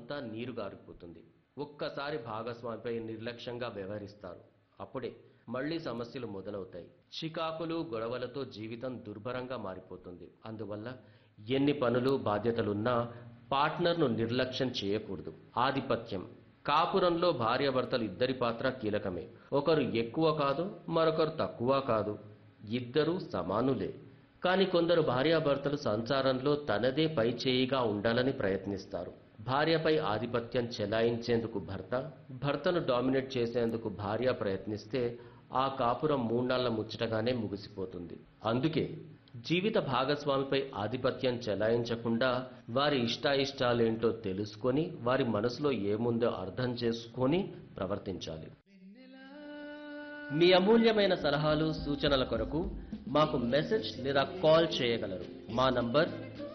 అంతా నీరు గారిపోతుంది. ఒక్కసారి భాగస్వామిపై నిర్లక్ష్యంగా వ్యవహరిస్తారు. అప్పుడే మళ్ళీ సమస్యలు మొదలవుతాయి. చికాకులు, గొడవలతో జీవితం దుర్భరంగా మారిపోతుంది. అందువల్ల ఎన్ని పనులు, బాధ్యతలున్నా పార్ట్నర్‌ను నిర్లక్ష్యం చేయకూడదు. ఆధిపత్యం కాపురంలో భార్యాభర్తలు ఇద్దరి పాత్ర కీలకమే. ఒకరు ఎక్కువ కాదు, మరొకరు తక్కువ కాదు. ఇద్దరూ సమానులే. కానీ కొందరు భార్యాభర్తలు సంసారంలో తనదే పైచేయిగా ఉండాలని ప్రయత్నిస్తారు. భార్యపై ఆధిపత్యం చెలాయించేందుకు భర్త, భర్తను డామినేట్ చేసేందుకు భార్య ప్రయత్నిస్తే ఆ కాపురం మూన్నాళ్ల ముచ్చటగానే ముగిసిపోతుంది. అందుకే జీవిత భాగస్వామిపై ఆధిపత్యం చెలాయించకుండా వారి ఇష్టాయిష్టాలేంటో తెలుసుకొని, వారి మనసులో ఏముందో అర్థం చేసుకొని ప్రవర్తించాలి. మీ అమూల్యమైన సలహాలు, సూచనల కొరకు మాకు మెసేజ్ లేదా కాల్ చేయగలరు. మా నంబర్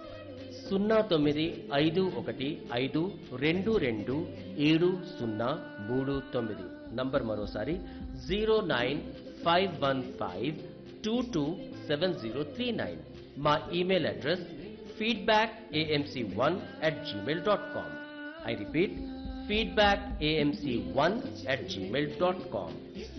0915227039. నంబర్ మరోసారి 09515227039. మా email address feedbackamc1@gmail.com. I repeat, feedbackamc1@gmail.com.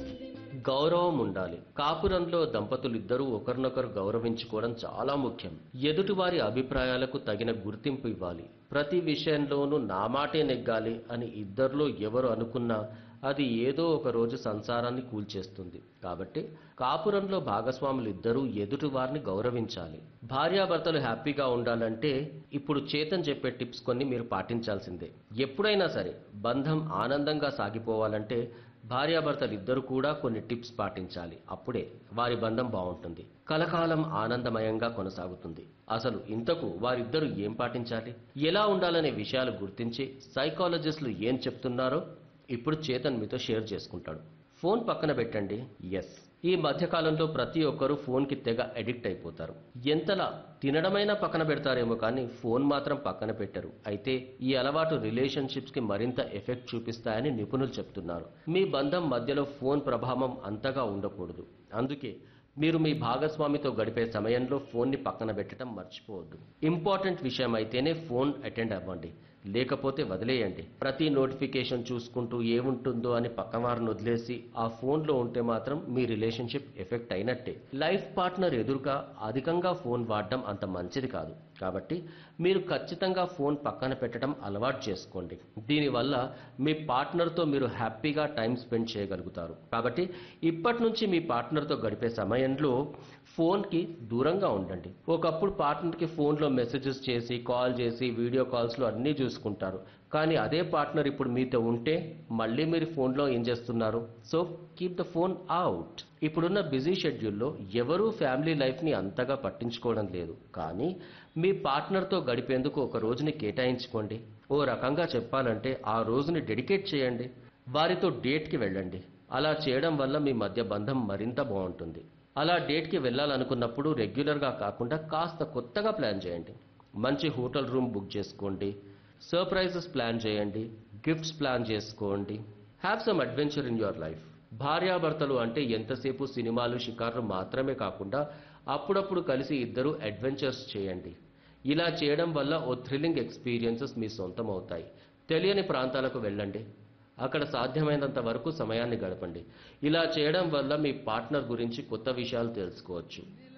గౌరవం ఉండాలి. కాపురంలో దంపతులిద్దరూ ఒకరినొకరు గౌరవించుకోవడం చాలా ముఖ్యం. ఎదుటివారి అభిప్రాయాలకు తగిన గుర్తింపు ఇవ్వాలి. ప్రతి విషయంలోనూ నా మాటే నెగ్గాలి అని ఇద్దరిలో ఎవరు అనుకున్నా అది ఏదో ఒక రోజు సంసారాన్ని కూల్చేస్తుంది. కాబట్టి కాపురంలో భాగస్వాములిద్దరూ ఎదుటివారిని గౌరవించాలి. భార్యాభర్తలు హ్యాపీగా ఉండాలంటే ఇప్పుడు చేతన్ చెప్పే టిప్స్ కొన్ని మీరు పాటించాల్సిందే. ఎప్పుడైనా సరే బంధం ఆనందంగా సాగిపోవాలంటే భార్యాభర్తలు ఇద్దరు కూడా కొన్ని టిప్స్ పాటించాలి. అప్పుడే వారి బంధం బాగుంటుంది, కలకాలం ఆనందమయంగా కొనసాగుతుంది. అసలు ఇంతకు వారిద్దరూ ఏం పాటించాలి, ఎలా ఉండాలనే విషయాలు గుర్తించి సైకాలజిస్టులు ఏం చెప్తున్నారో ఇప్పుడు చేతన్ మీతో షేర్ చేసుకుంటాడు. ఫోన్ పక్కన పెట్టండి. ఎస్, ఈ మధ్యకాలంలో ప్రతి ఒక్కరూ ఫోన్కి తెగ అడిక్ట్ అయిపోతారు. ఎంతలా తినడమైనా పక్కన పెడతారేమో కానీ ఫోన్ మాత్రం పక్కన పెట్టరు. అయితే ఈ అలవాటు రిలేషన్షిప్స్కి మరింత ఎఫెక్ట్ చూపిస్తాయని నిపుణులు చెప్తున్నారు. మీ బంధం మధ్యలో ఫోన్ ప్రభావం అంతగా ఉండకూడదు. అందుకే మీరు మీ భాగస్వామితో గడిపే సమయంలో ఫోన్ని పక్కన పెట్టడం మర్చిపోవద్దు. ఇంపార్టెంట్ విషయం అయితేనే ఫోన్ అటెండ్ అవ్వండి, లేకపోతే వదిలేయండి. ప్రతి నోటిఫికేషన్ చూసుకుంటూ ఏముంటుందో అని పక్కవారిని వదిలేసి ఆ ఫోన్లో ఉంటే మాత్రం మీ రిలేషన్షిప్ ఎఫెక్ట్ అయినట్టే. లైఫ్ పార్ట్నర్ ఎదురుగా అధికంగా ఫోన్ వాడడం అంత మంచిది కాదు. కాబట్టి మీరు ఖచ్చితంగా ఫోన్ పక్కన పెట్టడం అలవాటు చేసుకోండి. దీనివల్ల మీ పార్ట్నర్తో మీరు హ్యాపీగా టైం స్పెండ్ చేయగలుగుతారు. కాబట్టి ఇప్పటి నుంచి మీ పార్ట్నర్తో గడిపే సమయంలో ఫోన్కి దూరంగా ఉండండి. ఒకప్పుడు పార్ట్నర్కి ఫోన్లో మెసేజెస్ చేసి, కాల్ చేసి, వీడియో కాల్స్లో అన్నీ చూసుకుంటారు. కానీ అదే పార్ట్నర్ ఇప్పుడు మీతో ఉంటే మళ్ళీ మీరు ఫోన్లో ఏం చేస్తున్నారు? So keep the phone out. ఇప్పుడున్న బిజీ షెడ్యూల్లో ఎవరూ ఫ్యామిలీ లైఫ్ని అంతగా పట్టించుకోవడం లేదు. కానీ మీ పార్ట్నర్తో గడిపేందుకు ఒక రోజుని కేటాయించుకోండి. ఓ రకంగా చెప్పాలంటే ఆ రోజుని డెడికేట్ చేయండి. వారితో డేట్కి వెళ్ళండి. అలా చేయడం వల్ల మీ మధ్య బంధం మరింత బాగుంటుంది. అలా డేట్కి వెళ్ళాలనుకున్నప్పుడు రెగ్యులర్గా కాకుండా కాస్త కొత్తగా ప్లాన్ చేయండి. మంచి హోటల్ రూమ్ బుక్ చేసుకోండి, సర్ప్రైజెస్ ప్లాన్ చేయండి, గిఫ్ట్స్ ప్లాన్ చేసుకోండి. Have some adventure in your life. భార్యాభర్తలు అంటే ఎంతసేపు సినిమాలు, షికార్లు మాత్రమే కాకుండా అప్పుడప్పుడు కలిసి ఇద్దరు అడ్వెంచర్స్ చేయండి. ఇలా చేయడం వల్ల ఓ థ్రిల్లింగ్ ఎక్స్పీరియన్సెస్ మీ సొంతం అవుతాయి. తెలియని ప్రాంతాలకు వెళ్ళండి, అక్కడ సాధ్యమైనంత వరకు సమయాన్ని గడపండి. ఇలా చేయడం వల్ల మీ పార్ట్నర్ గురించి కొత్త విషయాలు తెలుసుకోవచ్చు.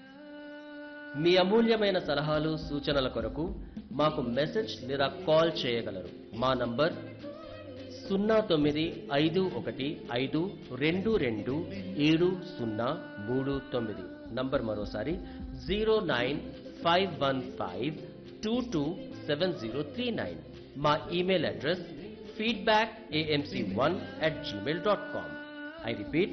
మీ అమూల్యమైన సలహాలు, సూచనల కొరకు మాకు మెసేజ్ లేదా కాల్ చేయగలరు. మా నంబర్ 0915227039. నంబర్ మరోసారి 09515227039. మా email address feedbackamc1@gmail.com. I repeat,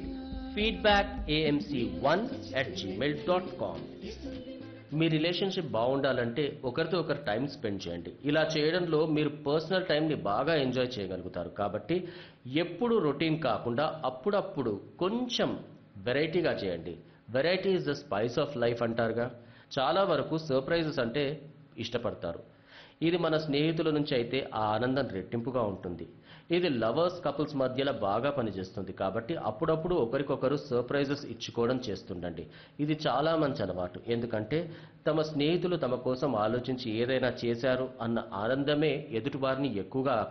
feedbackamc1@gmail.com. Me relationship బాగుండాలంటే ఒకరితో ఒకరు టైం స్పెండ్ చేయండి. ఇలా చేయడంలో మీరు పర్సనల్ టైంని బాగా ఎంజాయ్ చేయగలుగుతారు. కాబట్టి ఎప్పుడు రొటీన్ కాకుండా అప్పుడప్పుడు కొంచెం వెరైటీగా చేయండి. Variety is the spice of life అంటారుగా. చాలా వరకు సర్ప్రైజెస్ అంటే ఇష్టపడతారు. ఇది మన స్నేహితుల నుంచి అయితే ఆ ఆనందం రెట్టింపుగా ఉంటుంది. ఇది లవర్స్, కపుల్స్ మధ్యలో బాగా పనిచేస్తుంది. కాబట్టి అప్పుడప్పుడు ఒకరికొకరు సర్ప్రైజెస్ ఇచ్చుకోవడం చేస్తుండండి. ఇది చాలా మంచి అలవాటు. ఎందుకంటే తమ స్నేహితులు తమ కోసం ఆలోచించి ఏదైనా చేశారు అన్న ఆనందమే ఎదుటివారిని ఎక్కువగా